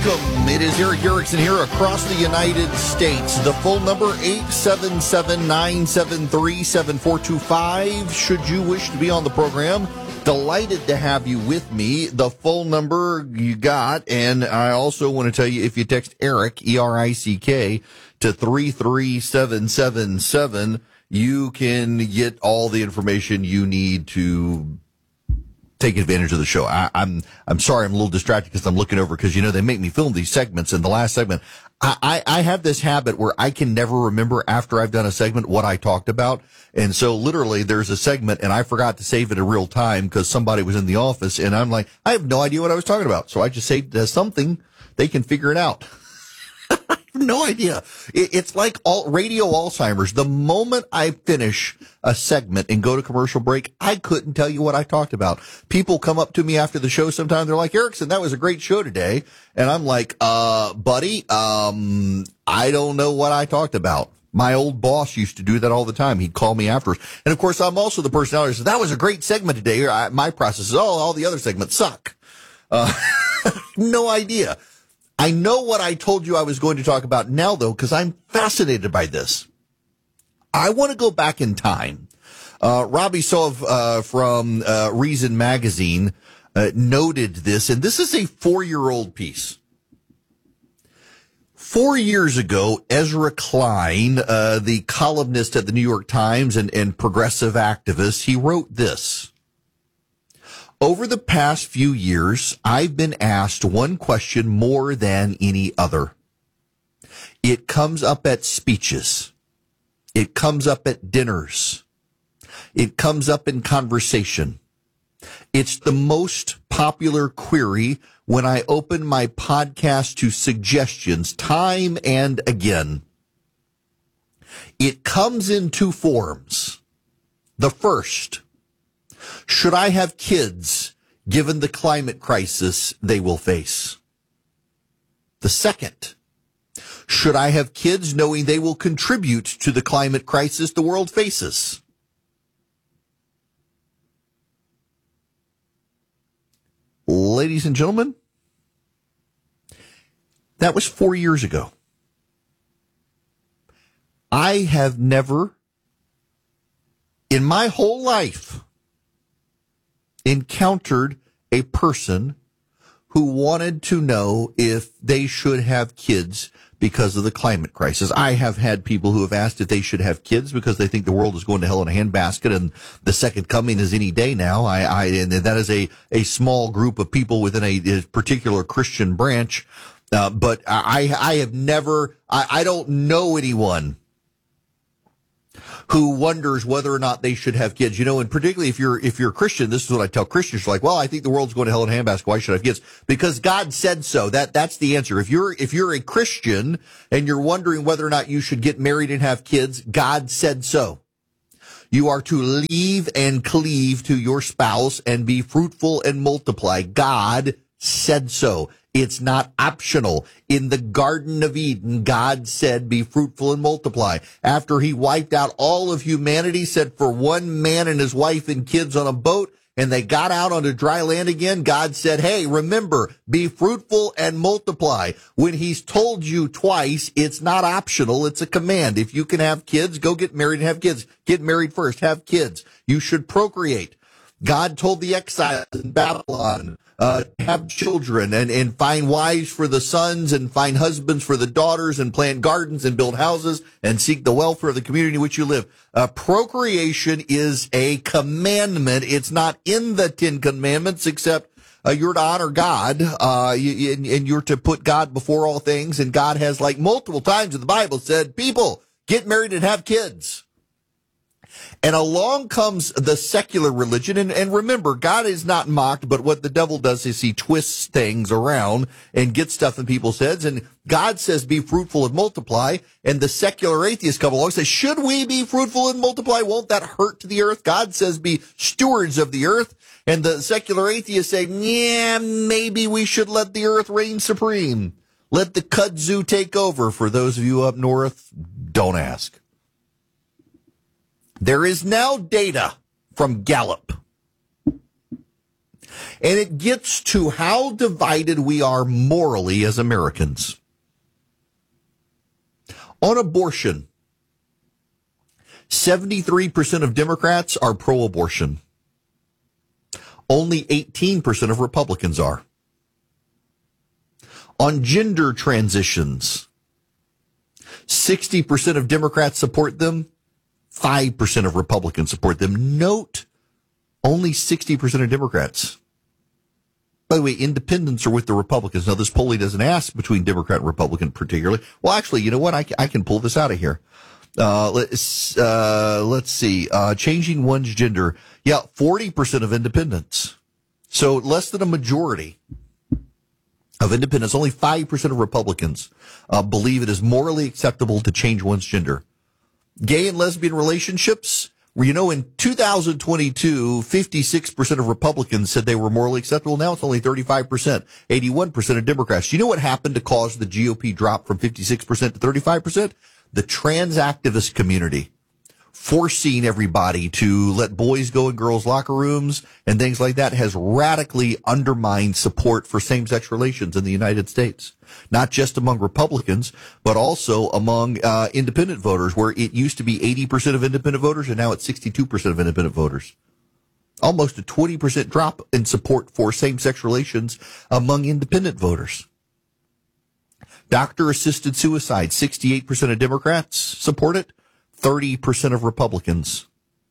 Welcome. It is Erick Erickson here across the United States. The phone number 877-973-7425. Should you wish to be on the program, delighted to have you with me. The phone number you got, and I also want to tell you, if you text Erick, E-R-I-C-K, to 33777, you can get all the information you need to take advantage of the show. I'm sorry, I'm a little distracted because I'm looking over because, you know, they make me film these segments. In the last segment, I have this habit where I can never remember after I've done a segment what I talked about. And so literally there's a segment and I forgot to save it in real time because somebody was in the office and I'm like, I have no idea what I was talking about. So I just saved something. They can figure it out. No idea. It's like radio Alzheimer's. The moment I finish a segment and go to commercial break, I couldn't tell you what I talked about. People come up to me after the show sometimes. They're like, Erickson, that was a great show today. And I'm like, buddy, I don't know what I talked about. My old boss used to do that all the time. He'd call me afterwards. And of course, I'm also the personality that says, that was a great segment today. My process is, all the other segments suck. No idea. I know what I told you I was going to talk about now, though, because I'm fascinated by this. I want to go back in time. Robbie Sov from Reason Magazine noted this, and this is a 4-year-old piece. 4 years ago, Ezra Klein, the columnist at the New York Times and progressive activist, he wrote this. Over the past few years, I've been asked one question more than any other. It comes up at speeches. It comes up at dinners. It comes up in conversation. It's the most popular query when I open my podcast to suggestions time and again. It comes in two forms. The first, should I have kids given the climate crisis they will face? The second, should I have kids knowing they will contribute to the climate crisis the world faces? Ladies and gentlemen, that was 4 years ago. I have never, in my whole life, encountered a person who wanted to know if they should have kids because of the climate crisis. I have had people who have asked if they should have kids because they think the world is going to hell in a handbasket and the second coming is any day now. And that is a small group of people within a particular Christian branch. But I have never, I don't know anyone who wonders whether or not they should have kids. You know, and particularly if you're a Christian, this is what I tell Christians, like, well, I think the world's going to hell in a handbasket. Why should I have kids? Because God said so. That's the answer. If you're a Christian and you're wondering whether or not you should get married and have kids, God said so. You are to leave and cleave to your spouse and be fruitful and multiply. God said so. It's not optional. In the Garden of Eden, God said, be fruitful and multiply. After he wiped out all of humanity, said for one man and his wife and kids on a boat, and they got out onto dry land again, God said, hey, remember, be fruitful and multiply. When he's told you twice, it's not optional. It's a command. If you can have kids, go get married and have kids. Get married first. Have kids. You should procreate. God told the exiles in Babylon, have children and find wives for the sons and find husbands for the daughters and plant gardens and build houses and seek the welfare of the community in which you live. Procreation is a commandment. It's not in the 10 Commandments, except you're to honor God, and you're to put God before all things. And God has, like multiple times in the Bible, said, people, get married and have kids. And along comes the secular religion. And remember, God is not mocked, but what the devil does is he twists things around and gets stuff in people's heads. And God says, be fruitful and multiply. And the secular atheists come along and say, should we be fruitful and multiply? Won't that hurt to the earth? God says, be stewards of the earth. And the secular atheists say, yeah, maybe we should let the earth reign supreme. Let the kudzu take over. For those of you up north, don't ask. There is now data from Gallup And it gets to how divided we are morally as Americans. On abortion, 73% of Democrats are pro-abortion. Only 18% of Republicans are. On gender transitions, 60% of Democrats support them, 5% of Republicans support them. Note, only 60% of Democrats. By the way, independents are with the Republicans. Now, this polling doesn't ask between Democrat and Republican particularly. Well, actually, you know what? I can pull this out of here. Let's see. Changing one's gender. Yeah, 40% of independents. So less than a majority of independents. Only 5% of Republicans believe it is morally acceptable to change one's gender. Gay and lesbian relationships. You know, in 2022, 56% of Republicans said they were morally acceptable. Now it's only 35%, 81% of Democrats. You know what happened to cause the GOP drop from 56% to 35%? The trans activist community forcing everybody to let boys go in girls' locker rooms and things like that has radically undermined support for same-sex relations in the United States. Not just among Republicans, but also among independent voters, where it used to be 80% of independent voters, and now it's 62% of independent voters. Almost a 20% drop in support for same-sex relations among independent voters. Doctor-assisted suicide, 68% of Democrats support it, 30% of Republicans.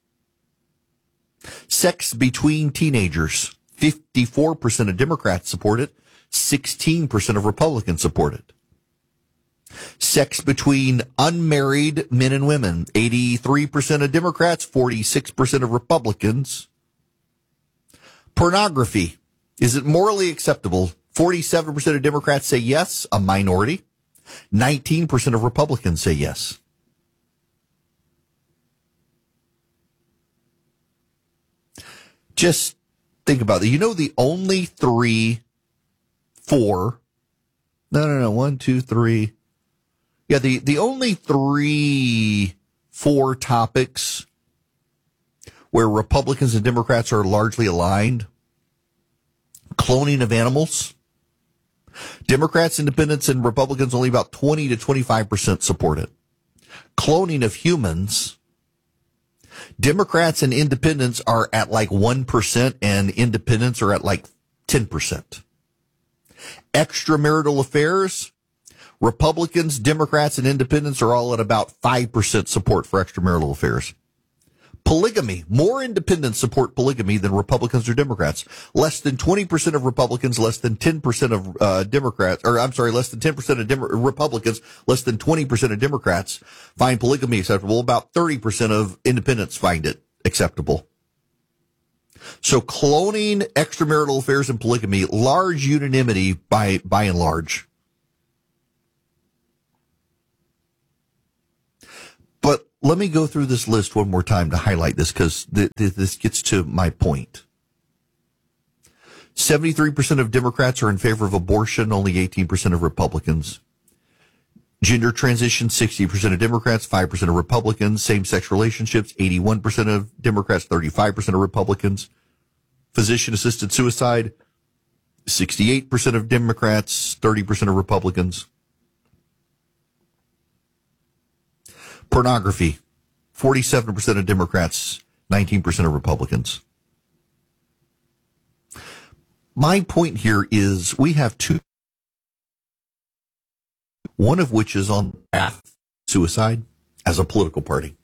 Sex between teenagers, 54% of Democrats support it, 16% of Republicans support it. Sex between unmarried men and women, 83% of Democrats, 46% of Republicans. Pornography, is it morally acceptable? 47% of Democrats say yes, a minority. 19% of Republicans say yes. Just think about it. You know, the only three, four, no, 1, 2, 3. Yeah, the only 3, 4 topics where Republicans and Democrats are largely aligned. Cloning of animals. Democrats, independents, and Republicans only about 20 to 25% support it. Cloning of humans. Democrats and independents are at like 1% and independents are at like 10%. Extramarital affairs, Republicans, Democrats, and independents are all at about 5% support for extramarital affairs. Polygamy, more independents support polygamy than Republicans or Democrats. Less than 20% of Republicans, less than 10% of Democrats, or I'm sorry, less than 10% of Republicans, less than 20% of Democrats find polygamy acceptable. About 30% of independents find it acceptable. So cloning, extramarital affairs, and polygamy, large unanimity by and large. But let me go through this list one more time to highlight this, because this gets to my point. 73% of Democrats are in favor of abortion, only 18% of Republicans. Gender transition, 60% of Democrats, 5% of Republicans. Same-sex relationships, 81% of Democrats, 35% of Republicans. Physician-assisted suicide, 68% of Democrats, 30% of Republicans. Pornography, 47% of Democrats, 19% of Republicans. My point here is we have two, one of which is on the path to suicide as a political party.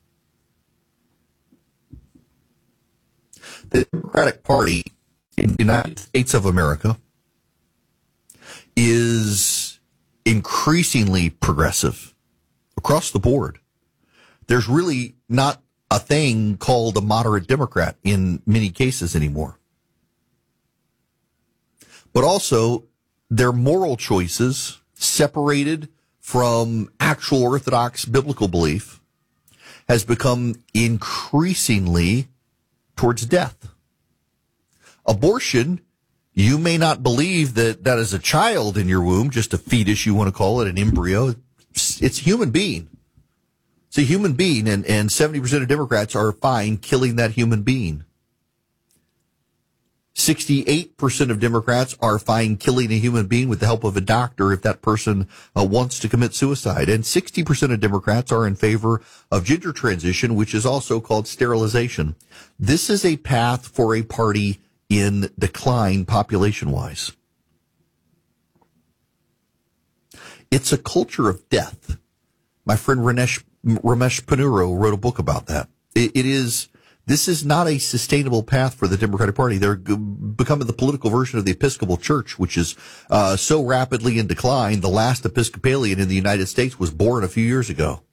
The Democratic Party in the United States of America is increasingly progressive across the board. There's really not a thing called a moderate Democrat in many cases anymore. But also, their moral choices, separated from actual orthodox biblical belief, has become increasingly towards death. Abortion, you may not believe that that is a child in your womb, just a fetus, you want to call it, an embryo. It's a human being. It's a human being, and 70% of Democrats are fine killing that human being. 68% of Democrats are fine killing a human being with the help of a doctor if that person wants to commit suicide. And 60% of Democrats are in favor of gender transition, which is also called sterilization. This is a path for a party in decline population-wise. It's a culture of death. My friend Ramesh Ponnuru wrote a book about that. This is not a sustainable path for the Democratic Party. They're becoming the political version of the Episcopal Church, which is so rapidly in decline. The last Episcopalian in the United States was born a few years ago.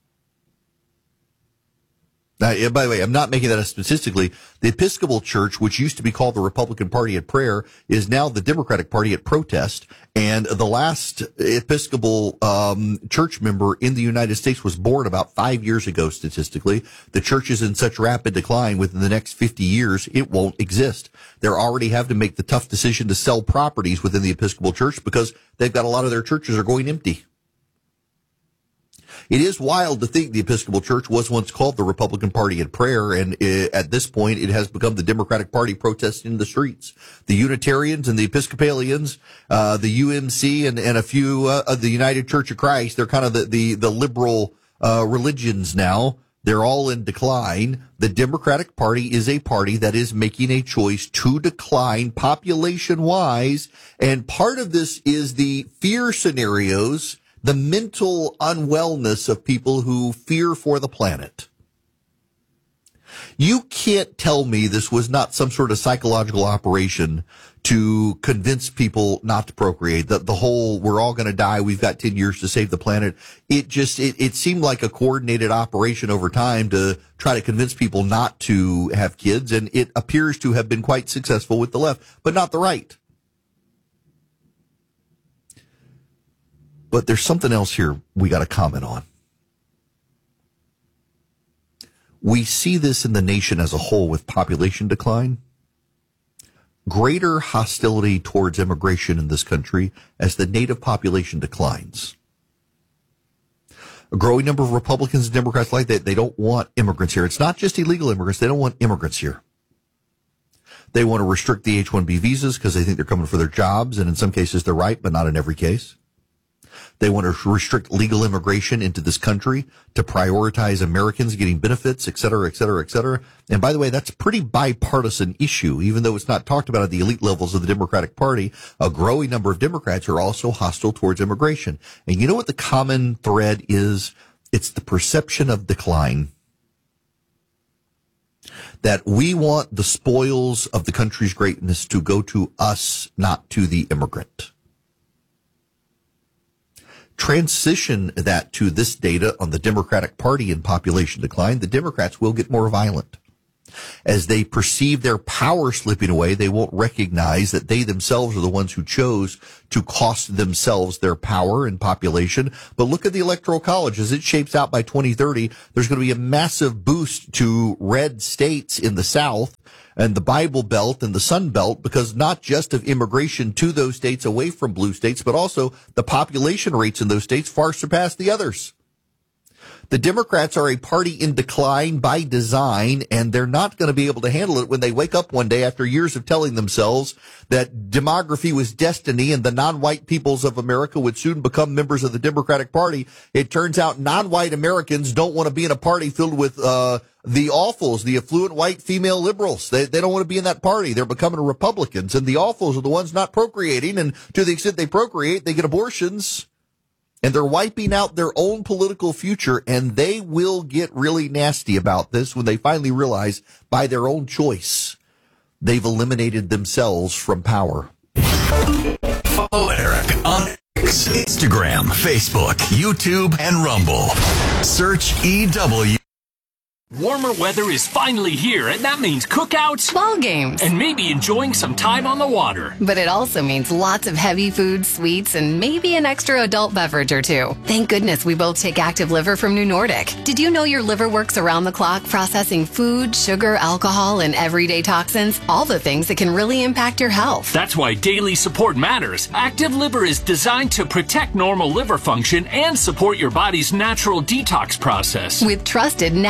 Now, by the way, I'm not making that up statistically. The Episcopal Church, which used to be called the Republican Party at prayer, is now the Democratic Party at protest. And the last Episcopal church member in the United States was born about 5 years ago, statistically. The church is in such rapid decline within the next 50 years, it won't exist. They're already have to make the tough decision to sell properties within the Episcopal Church because they've got a lot of their churches are going empty. It is wild to think the Episcopal Church was once called the Republican Party at prayer, and at this point it has become the Democratic Party protesting in the streets. The Unitarians and the Episcopalians, the UMC and a few of the United Church of Christ, they're kind of the liberal religions now. They're all in decline. The Democratic Party is a party that is making a choice to decline population-wise, and part of this is the fear scenarios, the mental unwellness of people who fear for the planet. You can't tell me this was not some sort of psychological operation to convince people not to procreate. The whole, we're all going to die, we've got 10 years to save the planet. It seemed like a coordinated operation over time to try to convince people not to have kids, and it appears to have been quite successful with the left, but not the right. But there's something else here we got to comment on. We see this in the nation as a whole with population decline, greater hostility towards immigration in this country as the native population declines. A growing number of Republicans and Democrats like that, they don't want immigrants here. It's not just illegal immigrants. They don't want immigrants here. They want to restrict the H-1B visas because they think they're coming for their jobs, and in some cases they're right, but not in every case. They want to restrict legal immigration into this country to prioritize Americans getting benefits, et cetera, et cetera, et cetera. And by the way, that's a pretty bipartisan issue, even though it's not talked about at the elite levels of the Democratic Party. A growing number of Democrats are also hostile towards immigration. And you know what the common thread is? It's the perception of decline. That we want the spoils of the country's greatness to go to us, not to the immigrant. Transition that to this data on the Democratic Party in population decline, the Democrats will get more violent. As they perceive their power slipping away, they won't recognize that they themselves are the ones who chose to cost themselves their power and population. But look at the Electoral College. As it shapes out by 2030, there's going to be a massive boost to red states in the South and the Bible Belt and the Sun Belt, because not just of immigration to those states away from blue states, but also the population rates in those states far surpass the others. The Democrats are a party in decline by design, and they're not going to be able to handle it when they wake up one day after years of telling themselves that demography was destiny and the non-white peoples of America would soon become members of the Democratic Party. It turns out non-white Americans don't want to be in a party filled with the awfuls, the affluent white female liberals. They don't want to be in that party. They're becoming Republicans, and the awfuls are the ones not procreating, and to the extent they procreate, they get abortions. And they're wiping out their own political future, and they will get really nasty about this when they finally realize, by their own choice, they've eliminated themselves from power. Follow Eric on Instagram, Facebook, YouTube, and Rumble. Search EW. Warmer weather is finally here, and that means cookouts, ball games, and maybe enjoying some time on the water. But it also means lots of heavy food, sweets, and maybe an extra adult beverage or two. Thank goodness we both take Active Liver from New Nordic. Did you know your liver works around the clock processing food, sugar, alcohol, and everyday toxins? All the things that can really impact your health. That's why daily support matters. Active Liver is designed to protect normal liver function and support your body's natural detox process. With trusted natural ingredients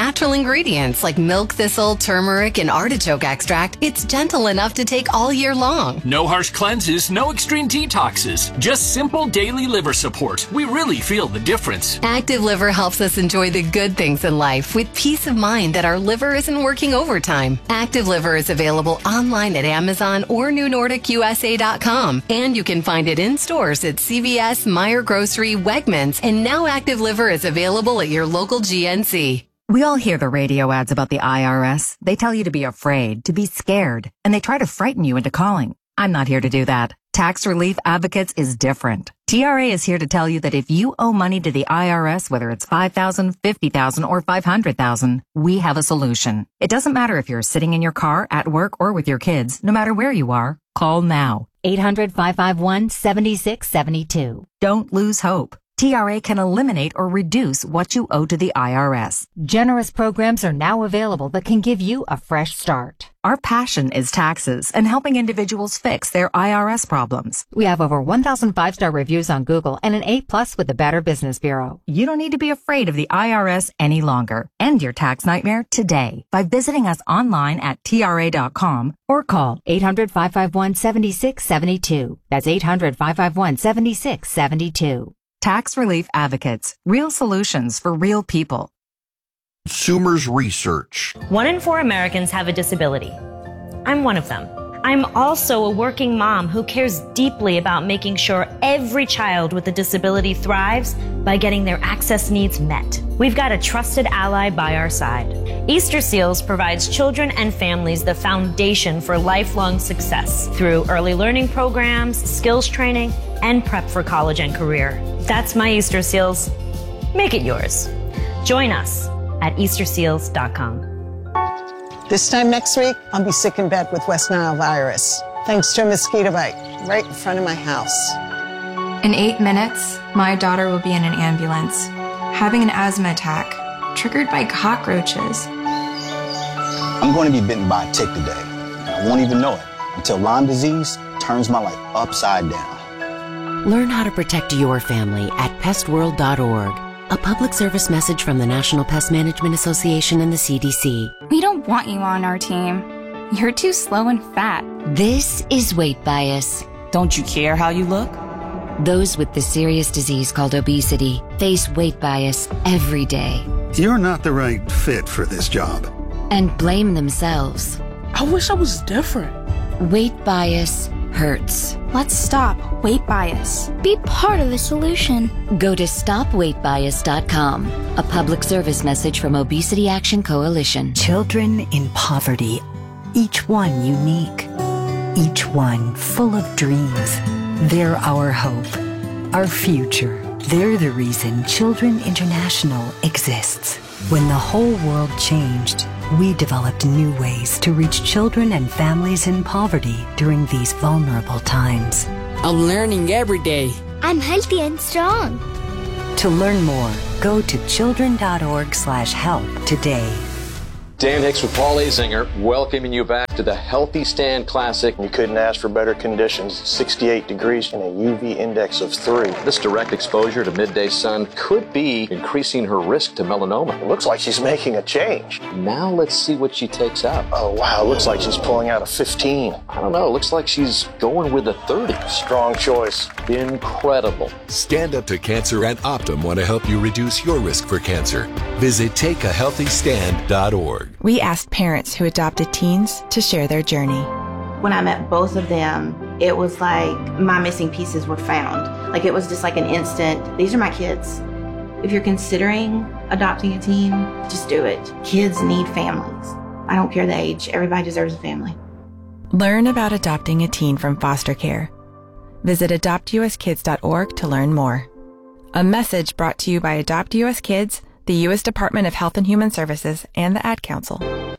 ingredients like milk thistle, turmeric, and artichoke extract, it's gentle enough to take all year long. No harsh cleanses, no extreme detoxes. Just simple daily liver support. We really feel the difference. Active Liver helps us enjoy the good things in life with peace of mind that our liver isn't working overtime. Active Liver is available online at Amazon or NewNordicUSA.com. And you can find it in stores at CVS, Meijer Grocery, Wegmans, and now Active Liver is available at your local GNC. We all hear the radio ads about the IRS. They tell you to be afraid, to be scared, and they try to frighten you into calling. I'm not here to do that. Tax Relief Advocates is different. TRA is here to tell you that if you owe money to the IRS, whether it's $5,000, $50,000, or $500,000, we have a solution. It doesn't matter if you're sitting in your car, at work, or with your kids. No matter where you are, call now. 800-551-7672. Don't lose hope. TRA can eliminate or reduce what you owe to the IRS. Generous programs are now available that can give you a fresh start. Our passion is taxes and helping individuals fix their IRS problems. We have over 1,000 5-star reviews on Google and an A+ with the Better Business Bureau. You don't need to be afraid of the IRS any longer. End your tax nightmare today by visiting us online at TRA.com or call 800-551-7672. That's 800-551-7672. Tax Relief Advocates. Real solutions for real people. Consumers Research. 1 in 4 Americans have a disability. I'm one of them. I'm also a working mom who cares deeply about making sure every child with a disability thrives by getting their access needs met. We've got a trusted ally by our side. Easter Seals provides children and families the foundation for lifelong success through early learning programs, skills training, and prep for college and career. That's my Easter Seals. Make it yours. Join us at EasterSeals.com. This time next week, I'll be sick in bed with West Nile virus, thanks to a mosquito bite right in front of my house. In 8 minutes, my daughter will be in an ambulance, having an asthma attack, triggered by cockroaches. I'm going to be bitten by a tick today, and I won't even know it until Lyme disease turns my life upside down. Learn how to protect your family at pestworld.org. A public service message from the National Pest Management Association and the CDC. We don't want you on our team. You're too slow and fat. This is weight bias. Don't you care how you look? Those with the serious disease called obesity face weight bias every day. You're not the right fit for this job. And blame themselves. I wish I was different. Weight bias hurts. Let's stop weight bias. Be part of the solution. Go to stopweightbias.com. A public service message from Obesity Action Coalition. Children in poverty, each one unique, each one full of dreams. They're our hope, our future. They're the reason Children International exists. When the whole world changed, we developed new ways to reach children and families in poverty during these vulnerable times. I'm learning every day. I'm healthy and strong. To learn more, go to children.org/help today. Dan Hicks with Paul Azinger, welcoming you back to the Healthy Stand Classic. You couldn't ask for better conditions. 68 degrees and a UV index of 3. This direct exposure to midday sun could be increasing her risk to melanoma. It looks like she's making a change. Now let's see what she takes out. Oh, wow. It looks like she's pulling out a 15. I don't know. It looks like she's going with a 30. Strong choice. Incredible. Stand Up to Cancer and Optum want to help you reduce your risk for cancer. Visit takeahealthystand.org. We asked parents who adopted teens to share their journey. When I met both of them, it was like my missing pieces were found. Like it was just like an instant, these are my kids. If you're considering adopting a teen, just do it. Kids need families. I don't care the age. Everybody deserves a family. Learn about adopting a teen from foster care. Visit adoptuskids.org to learn more. A message brought to you by Adopt US Kids, the U.S. Department of Health and Human Services, and the Ad Council.